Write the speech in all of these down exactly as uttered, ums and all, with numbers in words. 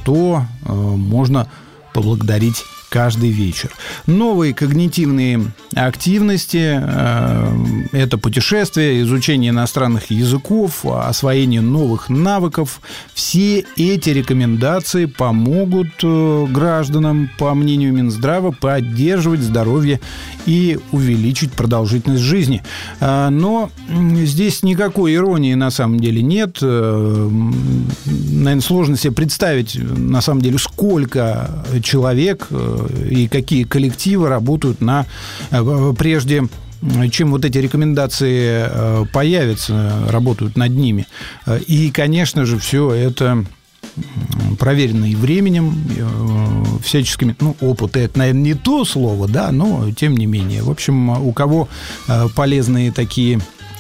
что э, можно поблагодарить каждый вечер. Новые когнитивные активности – это путешествия, изучение иностранных языков, освоение новых навыков. Все эти рекомендации помогут гражданам, по мнению Минздрава, поддерживать здоровье и увеличить продолжительность жизни. Но здесь никакой иронии на самом деле нет. Наверное, сложно себе представить, на самом деле, сколько человек и какие коллективы работают на, прежде чем вот эти рекомендации появятся, работают над ними. И, конечно же, все это проверено и временем, всяческими, ну, опыт, это, наверное, не то слово, да, но тем не менее. В общем, у кого полезные такие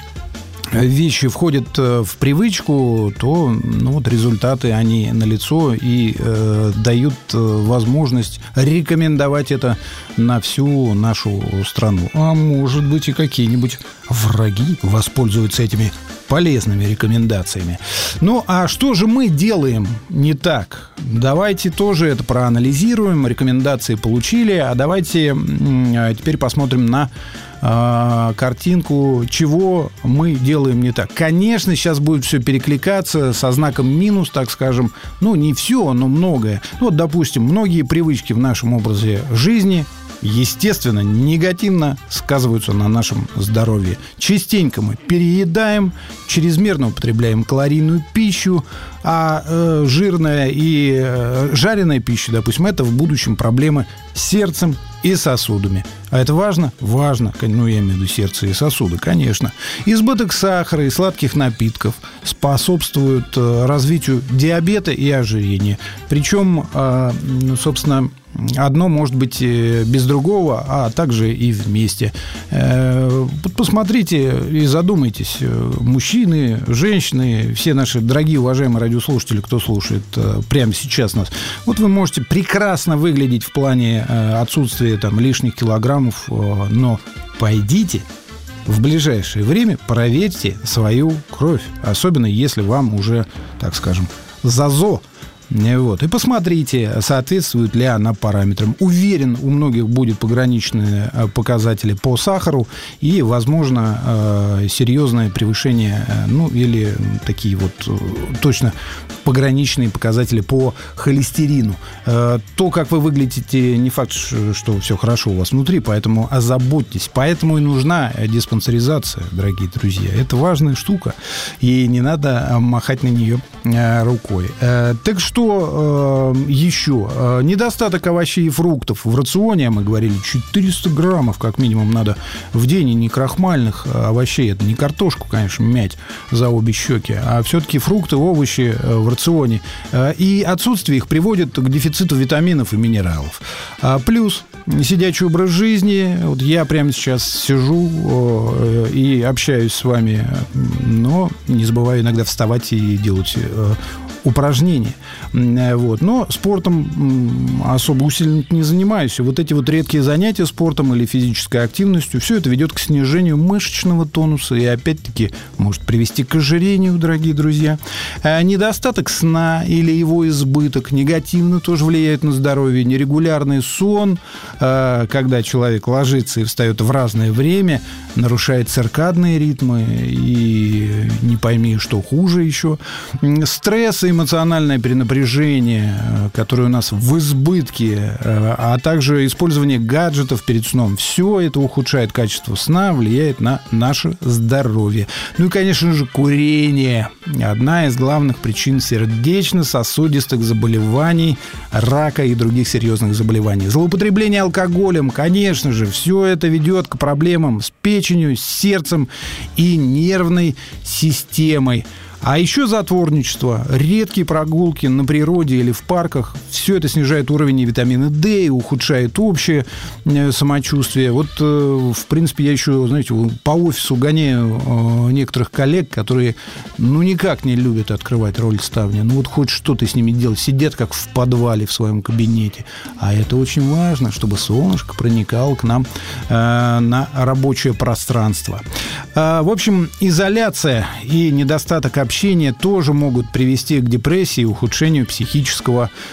вещи входят в привычку, то, ну, вот результаты, они налицо и э, дают возможность рекомендовать это на всю нашу страну. А может быть, и какие-нибудь враги воспользуются этими полезными рекомендациями. Ну, а что же мы делаем не так? Давайте тоже это проанализируем. Рекомендации получили, а давайте теперь посмотрим на картинку, чего мы делаем не так. Конечно, сейчас будет все перекликаться со знаком минус, так скажем. Ну, не все, но многое. Вот, допустим, многие привычки в нашем образе жизни, естественно, негативно сказываются на нашем здоровье. Частенько мы переедаем, чрезмерно употребляем калорийную пищу, а э, жирная и э, жареная пища, допустим, это в будущем проблемы с сердцем и сосудами. А это важно? Важно. Ну, я имею в виду сердце и сосуды, конечно. Избыток сахара и сладких напитков способствуют развитию диабета и ожирения. Причем, собственно, одно может быть без другого, а также и вместе. Посмотрите и задумайтесь. Мужчины, женщины, все наши дорогие, уважаемые радиослушатели, кто слушает прямо сейчас нас, вот вы можете прекрасно выглядеть в плане отсутствия там лишних килограммов, но пойдите в ближайшее время, проверьте свою кровь, особенно если вам уже, так скажем, зазо. Вот. И посмотрите, соответствует ли она параметрам. Уверен, у многих будут пограничные показатели по сахару и, возможно, серьезное превышение, ну, или такие вот точно пограничные показатели по холестерину. То, как вы выглядите, не факт, что все хорошо у вас внутри, поэтому озаботьтесь. Поэтому и нужна диспансеризация, дорогие друзья. Это важная штука, и не надо махать на нее рукой. Так что Что э, еще? Э, недостаток овощей и фруктов в рационе, мы говорили, четыреста граммов как минимум надо в день, и не крахмальных овощей. Это не картошку, конечно, мять за обе щеки, а все-таки фрукты, овощи э, в рационе. Э, и отсутствие их приводит к дефициту витаминов и минералов. А плюс сидячий образ жизни. Вот я прямо сейчас сижу э, и общаюсь с вами, но не забываю иногда вставать и делать э, упражнения. Вот. Но спортом особо усиленно не занимаюсь. Вот эти вот редкие занятия спортом или физической активностью, все это ведет к снижению мышечного тонуса и, опять-таки, может привести к ожирению, дорогие друзья. Недостаток сна или его избыток негативно тоже влияет на здоровье. Нерегулярный сон, когда человек ложится и встает в разное время, нарушает циркадные ритмы и не пойми, что хуже еще. Стресс и эмоциональное перенапряжение, которое у нас в избытке, а также использование гаджетов перед сном. Все это ухудшает качество сна, влияет на наше здоровье. Ну и, конечно же, курение. Одна из главных причин сердечно-сосудистых заболеваний, рака и других серьезных заболеваний. Злоупотребление алкоголем, конечно же, все это ведет к проблемам с печенью, с сердцем и нервной системой. А еще затворничество, редкие прогулки на природе или в парках, все это снижает уровень витамина D и ухудшает общее самочувствие. Вот, в принципе, я еще, знаете, по офису гоняю некоторых коллег, которые, ну, никак не любят открывать рольставни. Ну, вот хоть что-то с ними делать. Сидят как в подвале в своем кабинете. А это очень важно, чтобы солнышко проникало к нам э, на рабочее пространство. Э, в общем, изоляция и недостаток общения тоже могут привести к депрессии и ухудшению психического